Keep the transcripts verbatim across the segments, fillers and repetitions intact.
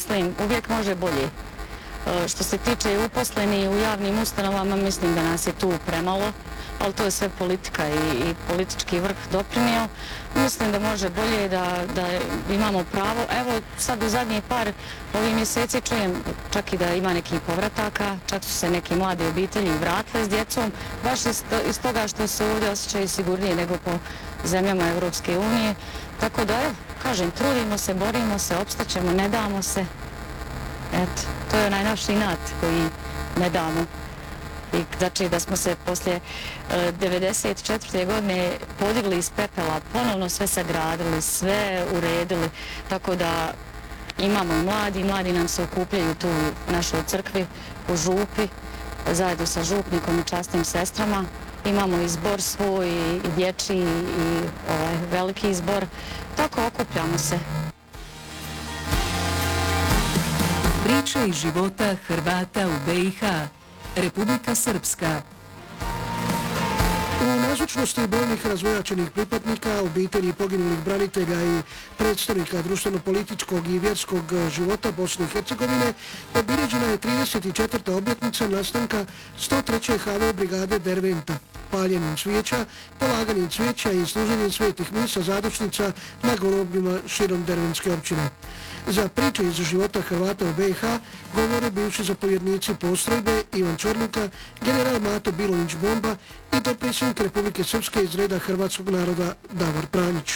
mislim, uvijek može bolje. Što se tiče uposlenih u javnim ustanovama, mislim da nas je tu premalo, ali to je sve politika i, i politički vrh doprinio. Mislim da može bolje, da, da imamo pravo. Evo sad u zadnjih par ovih mjeseci čujem čak i da ima nekih povrataka, čak su se neki mladi obitelji vratile s djecom, baš iz, iz toga što se ovdje osjećaju sigurnije nego po zemljama Europske unije. Tako da, evo, kažem, trudimo se, borimo se, opstaćemo, ne damo se. Eto, to je onaj naš inat koji ne damo. I znači da smo se poslije e, devedeset četvrte godine podigli iz pepela, ponovno sve sagradili, sve uredili, tako da imamo mladi, mladi nam se okupljaju tu u našoj crkvi, u župi, zajedno sa župnikom i časnim sestrama. Imamo i zbor svoj, i, i dječji, i ovaj, veliki zbor, tako okupljamo se. Priča iz života Hrvata u be i ha, Republika Srpska. U nazočnosti brojnih razvojačenih pripadnika, obitelji poginulih branitelja i predstavnika društveno-političkog i vjerskog života Bosne i Hercegovine obilježena je trideset četvrta obljetnica nastanka sto treće ha ve brigade Derventa. Paljenjem cvijeća, polaganjem cvijeća i služenjem svetih misa zadošnica na grobljima širom Derventske općine. Za priče iz života Hrvata u be i ha govore bivši zapovjednici postrojbe Ivan Čorluka, general Mato Bilović Bomba i dopredsjednik Republike Srpske iz reda hrvatskog naroda Davor Pranjić.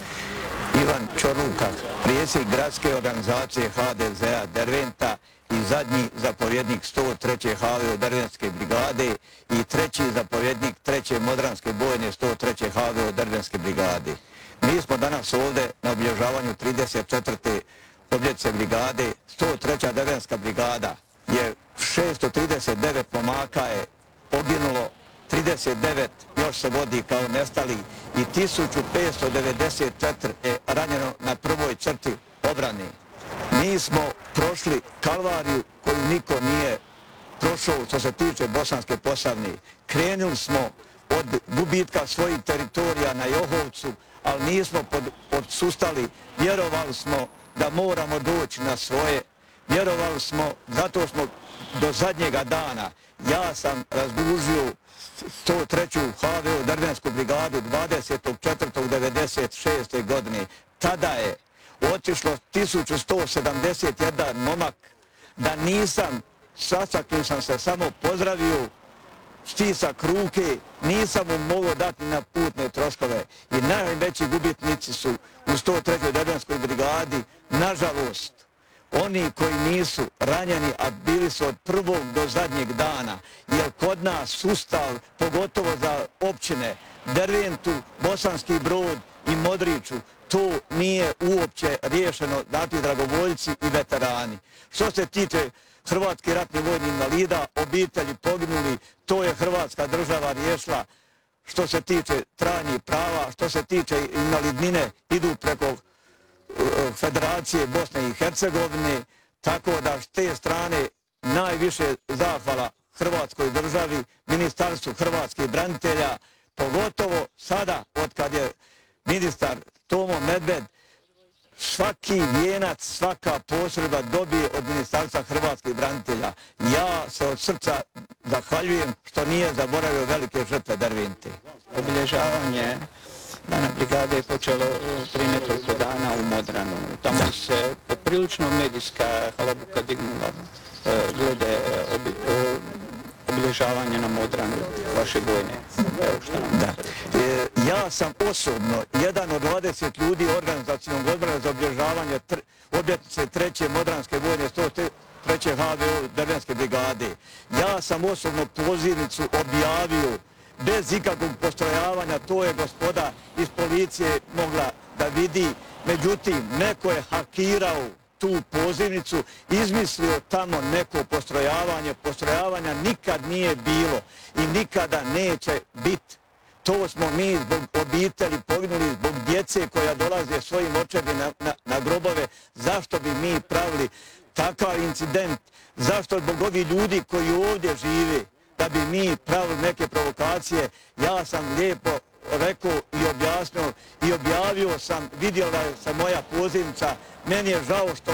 Ivan Čorluka, predsjednik gradske organizacije ha de ze a Derventa i zadnji zapovjednik sto treće ha ve Derventske brigade i treći zapovjednik treće modranske bojne sto treće ha ve Derventske brigade. Mi smo danas ovdje na obilježavanju trideset četvrte obljetnice brigade. sto treća Derventska brigada je šesto trideset devet momaka je poginulo, trideset devet još se vodi kao nestali i tisuću petsto devedeset četiri je ranjeno na prvoj crti obrane. Mi smo prošli kalvariju koju niko nije prošao što se tiče Bosanske Posavine. Krenuli smo od gubitka svojih teritorija na Johovcu, ali nismo pod, odsustali, vjerovali smo da moramo doći na svoje, vjerovali smo, zato smo do zadnjega dana, ja sam razdužio sto treću ha ve Derventsku brigadu dvadesetog četvrtog devedeset šeste godine. Tada je otišlo tisuću sto sedamdeset jedan momak, da nisam, sasakrio sam se, samo pozdravio, stisak ruke, nisam mu mogao dati na putne troškove i najveći gubitnici su u sto trećoj Derventskoj brigadi, nažalost, oni koji nisu ranjeni, a bili su od prvog do zadnjeg dana, jer kod nas sustav, pogotovo za općine Derventu, Bosanski Brod i Modriću, to nije uopće riješeno, dati dragovoljci i veterani. Što se tiče hrvatski ratni vojni invalida, obitelji poginuli, to je Hrvatska država riješila. Što se tiče trajnih prava, što se tiče invalidnine, idu preko Federacije Bosne i Hercegovine, tako da s te strane najviše zahvala Hrvatskoj državi, Ministarstvu hrvatskih branitelja, pogotovo sada od kad je ministar Tomo Medved, svaki vijenac, svaka postrojba dobije od Ministarstva hrvatskih branitelja. Ja se od srca zahvaljujem što nije zaboravio velike žrtve Dervente. Obilježavanje Dana brigade je počelo prije nekoliko dana u Modranu. Tamo se poprilično medijska halabuka dignula glede obilježavanja na Modranu vaše bojne. Evo što nam da. E, ja sam osobno jedan od dvadeset ljudi organizacijnog odbora za obilježavanje obljetnice treće modranske bojne sto treće ha ve Derventske brigade. Ja sam osobno pozivnicu objavio bez ikakvog postrojavanja, to je gospoda iz policije mogla da vidi. Međutim, neko je hakirao tu pozivnicu, izmislio tamo neko postrojavanje. Postrojavanja nikad nije bilo i nikada neće biti. To smo mi zbog obitelji poginuli, zbog djece koja dolaze svojim očevi na, na, na grobove. Zašto bi mi pravili takav incident? Zašto zbog ovih ljudi koji ovdje žive, da bi mi pravili neke provokacije? Ja sam lijepo rekao i objasnio i objavio sam, vidjela je sa moja pozivnica. Meni je žao što